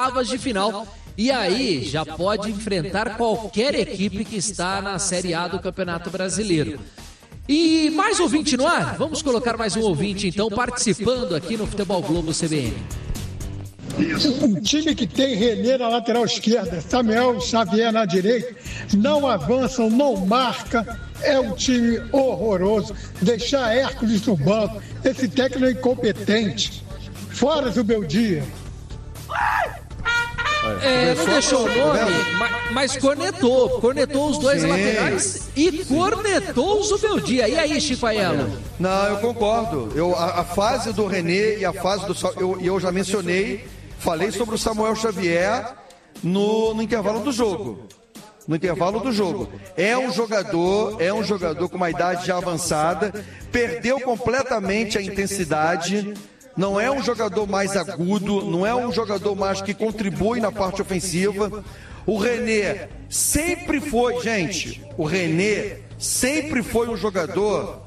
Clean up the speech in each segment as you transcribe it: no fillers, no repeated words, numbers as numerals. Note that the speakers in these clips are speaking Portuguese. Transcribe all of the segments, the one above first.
oitavas de final. E aí já pode enfrentar qualquer equipe que está na Série A do Campeonato Brasileiro. E mais ouvinte no ar? Vamos colocar mais um ouvinte então participando aqui no Futebol Globo CBN. Um time que tem René na lateral esquerda, Samuel Xavier na direita, não avançam, não marca, é um time horroroso. Deixar Hércules no banco, esse técnico é incompetente. Fora do meu dia. Não deixou o nome, mas cornetou os dois laterais e cornetou o Zubeldia. E aí, Chico Aiello? Não, eu concordo. A fase do René e a fase do... Eu já mencionei, falei sobre o Samuel Xavier no intervalo do jogo. No intervalo do jogo. É um jogador com uma idade já avançada, perdeu completamente a intensidade. Não é um jogador mais agudo, não é um jogador mais que contribui na parte ofensiva. O René sempre foi, gente, um jogador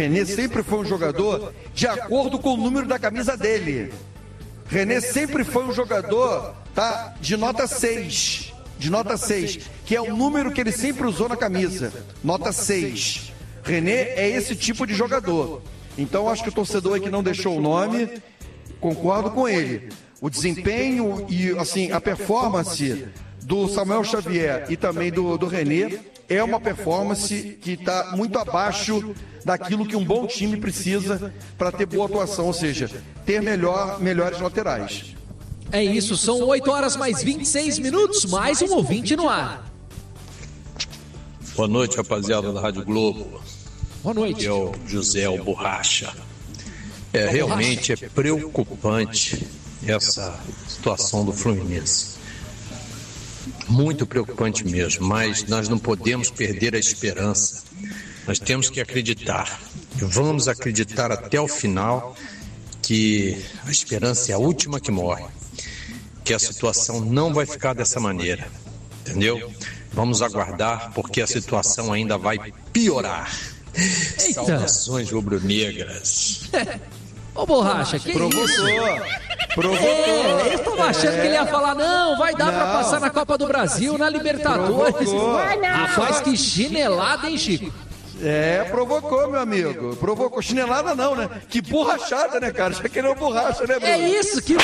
de acordo com o número da camisa dele. René sempre foi um jogador, tá, de nota 6, que é o número que ele sempre usou na camisa, nota 6. René é esse tipo de jogador. Então, acho que o torcedor aí que não deixou o nome, concordo com ele. O desempenho e, assim, a performance do Samuel Xavier e também do René é uma performance que está muito abaixo daquilo que um bom time precisa para ter boa atuação, ou seja, ter melhores laterais. É isso, são 8 horas mais 26 minutos, mais um ouvinte no ar. Boa noite, rapaziada da Rádio Globo. Boa noite. Eu, José o Borracha. Realmente é preocupante essa situação do Fluminense. Muito preocupante mesmo, mas nós não podemos perder a esperança. Nós temos que acreditar. E vamos acreditar até o final que a esperança é a última que morre. Que a situação não vai ficar dessa maneira. Entendeu? Vamos aguardar porque a situação ainda vai piorar. Eita. Saudações rubro-negras. Ô Borracha, que Provocou. isso? Eu tava achando que ele ia falar, não, vai dar pra passar na Copa do Brasil, na Libertadores. Rapaz, que chinelada, hein, Chico? Provocou, meu amigo. Provocou. Chinelada não, né? Que borrachada, né, cara? Já quereu borracha, né, Bruno? É isso, que...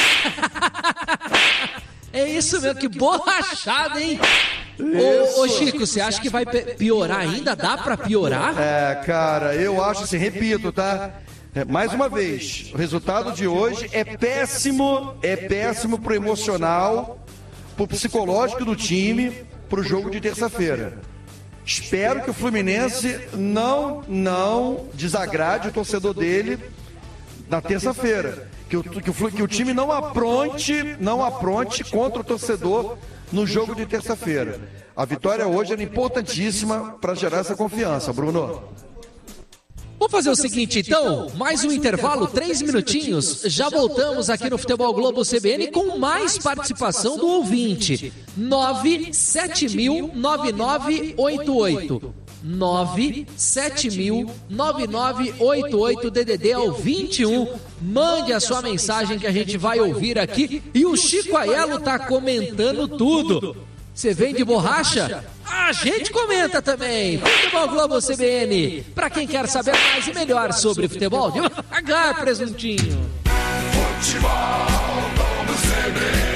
É isso mesmo, que borrachada, hein? Ô Chico, você acha que vai piorar ainda? Dá pra piorar? Cara, eu acho assim, repito, tá? Mais uma vez, o resultado de hoje é péssimo pro emocional, pro psicológico do time, pro jogo de terça-feira. Espero que o Fluminense não desagrade o torcedor dele na terça-feira. Que o time não apronte contra o torcedor no jogo de terça-feira. A vitória hoje era importantíssima para gerar essa confiança, Bruno. Vamos fazer o seguinte, então, mais um intervalo, 3 minutinhos, já voltamos aqui no Futebol Globo CBN com mais participação do ouvinte, 970009988, 970009988, DDD ao 21, mande a sua mensagem que a gente vai ouvir aqui, e o Chico Aiello tá comentando tudo. Você vem de borracha? A gente comenta também. Futebol Globo CBN. Pra quem quer saber mais e melhor sobre futebol, devagar, presuntinho. Futebol Globo CBN.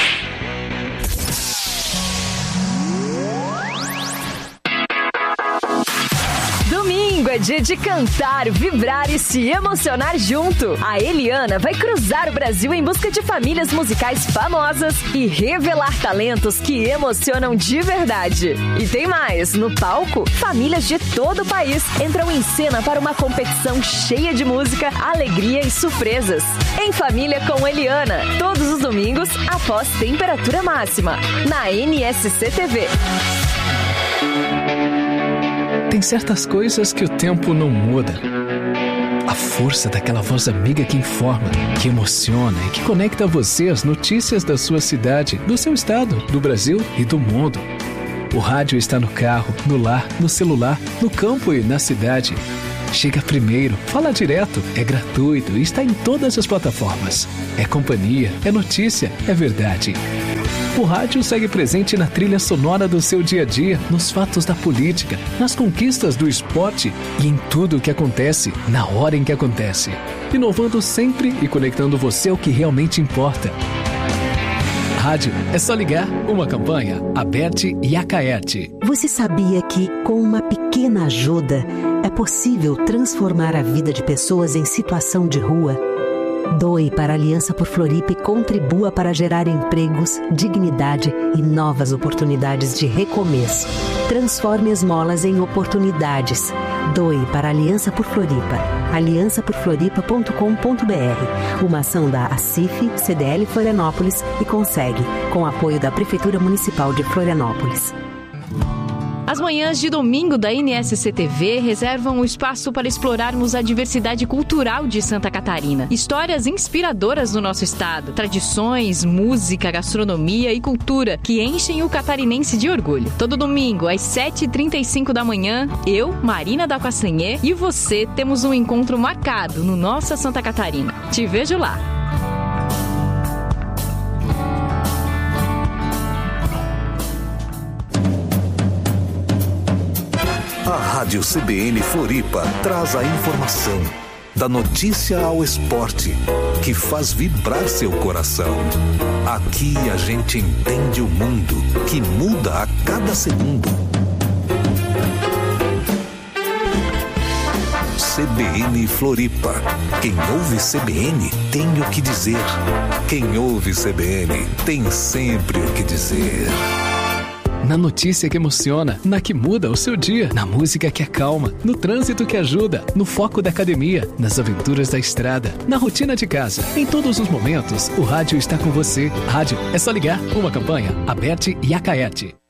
Domingo é dia de cantar, vibrar e se emocionar junto. A Eliana vai cruzar o Brasil em busca de famílias musicais famosas e revelar talentos que emocionam de verdade. E tem mais, no palco, famílias de todo o país entram em cena para uma competição cheia de música, alegria e surpresas. Em Família com Eliana, todos os domingos após temperatura máxima, na NSC TV. Tem certas coisas que o tempo não muda. A força daquela voz amiga que informa, que emociona e que conecta você às notícias da sua cidade, do seu estado, do Brasil e do mundo. O rádio está no carro, no lar, no celular, no campo e na cidade. Chega primeiro, fala direto, é gratuito e está em todas as plataformas. É companhia, é notícia, é verdade. O rádio segue presente na trilha sonora do seu dia a dia, nos fatos da política, nas conquistas do esporte e em tudo o que acontece, na hora em que acontece. Inovando sempre e conectando você ao que realmente importa. Rádio, é só ligar. Uma campanha, Aberte e Acaerte. Você sabia que, com uma pequena ajuda, é possível transformar a vida de pessoas em situação de rua? Doe para a Aliança por Floripa e contribua para gerar empregos, dignidade e novas oportunidades de recomeço. Transforme esmolas em oportunidades. Doe para a Aliança por Floripa. aliançaporfloripa.com.br. Uma ação da ACIF, CDL Florianópolis e Consegue, com apoio da Prefeitura Municipal de Florianópolis. As manhãs de domingo da NSC-TV reservam um espaço para explorarmos a diversidade cultural de Santa Catarina. Histórias inspiradoras do nosso estado, tradições, música, gastronomia e cultura que enchem o catarinense de orgulho. Todo domingo, às 7h35 da manhã, eu, Marina da Castanhê, e você temos um encontro marcado no Nossa Santa Catarina. Te vejo lá! A Rádio CBN Floripa traz a informação, da notícia ao esporte, que faz vibrar seu coração. Aqui a gente entende o mundo, que muda a cada segundo. CBN Floripa. Quem ouve CBN tem o que dizer. Quem ouve CBN tem sempre o que dizer. Na notícia que emociona, na que muda o seu dia, na música que acalma, no trânsito que ajuda, no foco da academia, nas aventuras da estrada, na rotina de casa. Em todos os momentos, o rádio está com você. Rádio, é só ligar. Uma campanha, Aberte e Acaerte.